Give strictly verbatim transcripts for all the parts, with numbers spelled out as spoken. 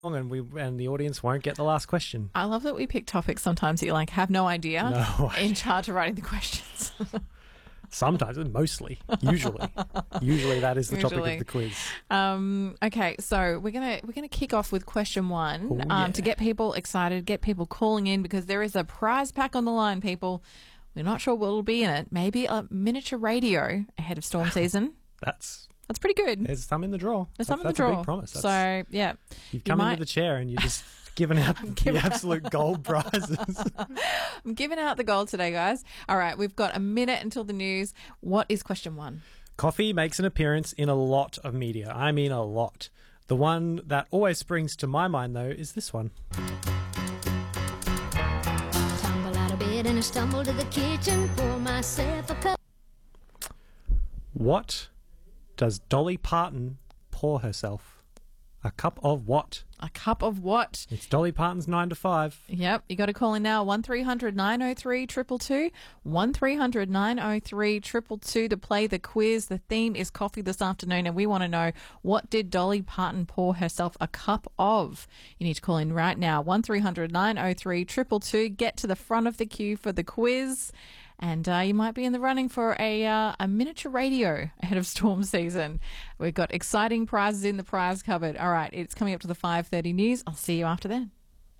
and we and the audience won't get the last question. I love that we pick topics sometimes that you like have no idea. No. In charge of writing the questions. Sometimes, mostly, usually, usually that is the Usually. topic of the quiz. Um, okay, so we're gonna we're gonna kick off with question one Ooh, um, yeah. to get people excited, get people calling in because there is a prize pack on the line. People, we're not sure what will be in it. Maybe a miniature radio ahead of storm season. That's That's pretty good. there's some in the draw. There's some in the that's draw. a big promise. That's, So yeah, you've come you into might- the chair and you're just giving out giving the out- absolute gold prizes. I'm giving out the gold today, guys. All right, we've got a minute until the news. What is question one? Coffee makes an appearance in a lot of media. I mean a lot. The one that always springs to my mind, though, is this one. Tumble out of bed and I stumble to the kitchen, pour myself a cup. What does Dolly Parton pour herself? A cup of what? A cup of what? It's Dolly Parton's nine to five. Yep, you got to call in now, one three hundred nine oh three two two two, one three hundred nine oh three two two two to play the quiz. The theme is coffee this afternoon, and we want to know, what did Dolly Parton pour herself a cup of? You need to call in right now, one three hundred nine oh three two two two. Get to the front of the queue for the quiz. And uh, you might be in the running for a uh, a miniature radio ahead of storm season. We've got exciting prizes in the prize cupboard. All right, it's coming up to the five thirty news. I'll see you after then.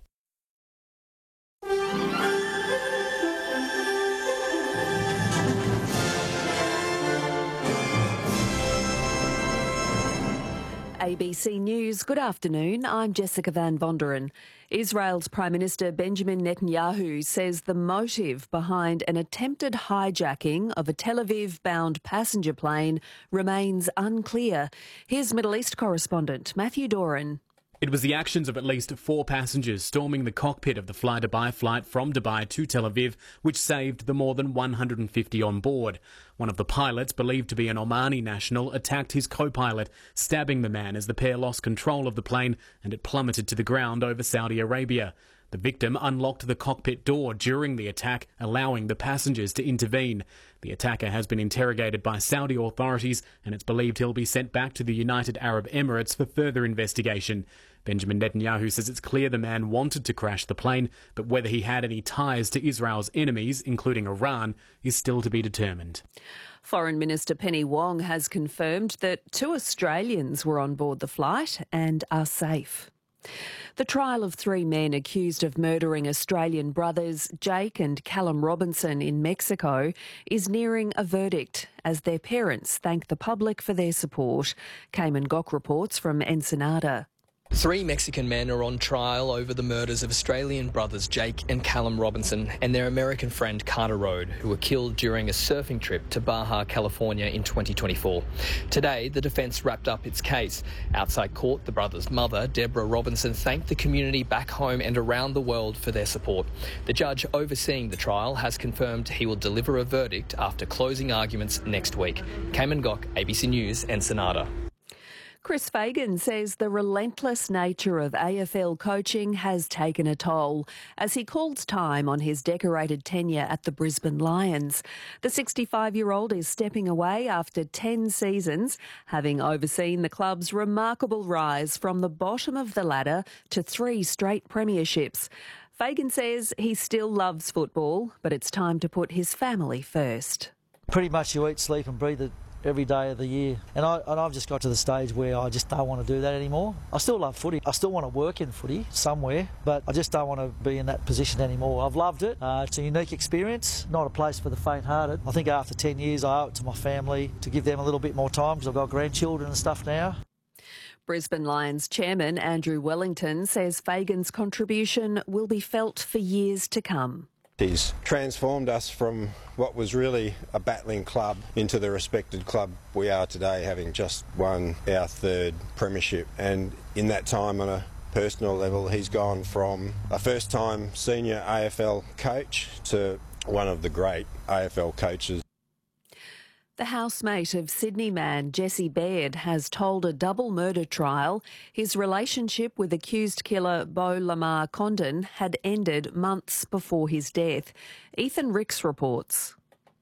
A B C News, good afternoon. I'm Jessica Van Vonderen. Israel's Prime Minister Benjamin Netanyahu says the motive behind an attempted hijacking of a Tel Aviv-bound passenger plane remains unclear. Here's Middle East correspondent Matthew Doran. It was the actions of at least four passengers storming the cockpit of the Fly Dubai flight from Dubai to Tel Aviv, which saved the more than one hundred fifty on board. One of the pilots, believed to be an Omani national, attacked his co-pilot, stabbing the man as the pair lost control of the plane and it plummeted to the ground over Saudi Arabia. The victim unlocked the cockpit door during the attack, allowing the passengers to intervene. The attacker has been interrogated by Saudi authorities, and it's believed he'll be sent back to the United Arab Emirates for further investigation. Benjamin Netanyahu says it's clear the man wanted to crash the plane, but whether he had any ties to Israel's enemies, including Iran, is still to be determined. Foreign Minister Penny Wong has confirmed that two Australians were on board the flight and are safe. The trial of three men accused of murdering Australian brothers Jake and Callum Robinson in Mexico is nearing a verdict as their parents thank the public for their support. Cayman Gok reports from Ensenada. Three Mexican men are on trial over the murders of Australian brothers Jake and Callum Robinson and their American friend Carter Road, who were killed during a surfing trip to Baja, California in twenty twenty-four. Today, the defence wrapped up its case. Outside court, the brothers' mother, Deborah Robinson, thanked the community back home and around the world for their support. The judge overseeing the trial has confirmed he will deliver a verdict after closing arguments next week. Cayman Gok, A B C News, Ensenada. Chris Fagan says the relentless nature of A F L coaching has taken a toll as he calls time on his decorated tenure at the Brisbane Lions. The sixty-five-year-old is stepping away after ten seasons, having overseen the club's remarkable rise from the bottom of the ladder to three straight premierships. Fagan says he still loves football, but it's time to put his family first. Pretty much you eat, sleep and breathe it every day of the year. And, I, and I've just got to the stage where I just don't want to do that anymore. I still love footy. I still want to work in footy somewhere, but I just don't want to be in that position anymore. I've loved it. Uh, it's a unique experience, not a place for the faint-hearted. I think after ten years I owe it to my family to give them a little bit more time because I've got grandchildren and stuff now. Brisbane Lions chairman Andrew Wellington says Fagan's contribution will be felt for years to come. He's transformed us from what was really a battling club into the respected club we are today, having just won our third premiership. And in that time, on a personal level, he's gone from a first-time senior A F L coach to one of the great A F L coaches. The housemate of Sydney man Jesse Baird has told a double murder trial his relationship with accused killer Beau Lamar Condon had ended months before his death. Ethan Ricks reports.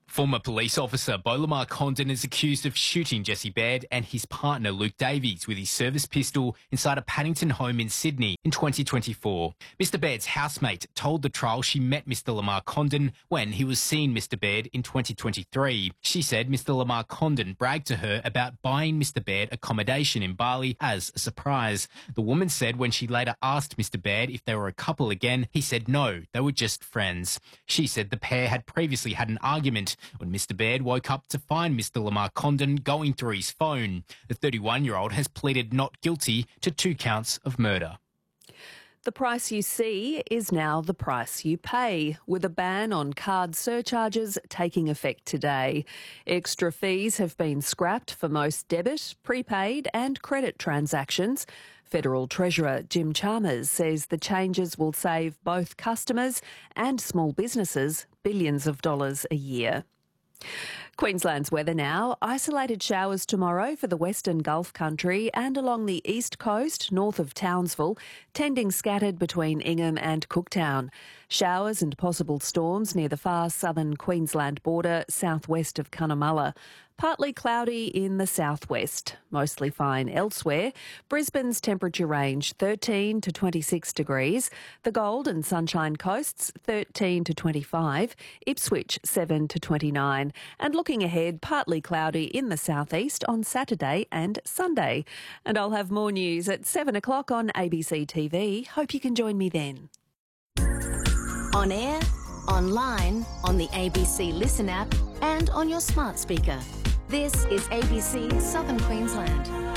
Former police officer Beau Lamar Condon is accused of shooting Jesse Baird and his partner Luke Davies with his service pistol inside a Paddington home in Sydney in twenty twenty-four. Mister Baird's housemate told the trial she met Mister Lamar Condon when he was seeing Mister Baird in twenty twenty-three. She said Mister Lamar Condon bragged to her about buying Mister Baird accommodation in Bali as a surprise. The woman said when she later asked Mister Baird if they were a couple again, he said no, they were just friends. She said the pair had previously had an argument when Mister Baird woke up to find Mister Lamar Condon going through his phone. The thirty-one-year-old has pleaded not guilty to two counts of murder. The price you see is now the price you pay, with a ban on card surcharges taking effect today. Extra fees have been scrapped for most debit, prepaid and credit transactions. Federal Treasurer Jim Chalmers says the changes will save both customers and small businesses billions of dollars a year. Queensland's weather now. Isolated showers tomorrow for the western Gulf country and along the east coast north of Townsville, tending scattered between Ingham and Cooktown. Showers and possible storms near the far southern Queensland border southwest of Cunnamulla. Partly cloudy in the southwest, mostly fine elsewhere. Brisbane's temperature range thirteen to twenty-six degrees. The Gold and Sunshine Coasts thirteen to twenty-five. Ipswich seven to twenty-nine. And looking ahead, partly cloudy in the southeast on Saturday and Sunday. And I'll have more news at seven o'clock on A B C T V. Hope you can join me then. On air, online, on the A B C Listen app and on your smart speaker. This is A B C Southern Queensland.